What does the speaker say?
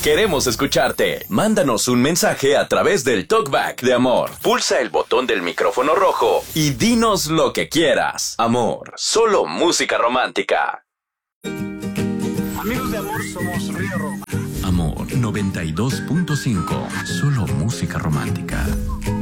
Queremos escucharte. Mándanos un mensaje a través del Talkback de Amor. Pulsa el botón del micrófono rojo y dinos lo que quieras. Amor, solo música romántica. Amigos de Amor, somos Río Roma. Amor 92.5, solo música romántica.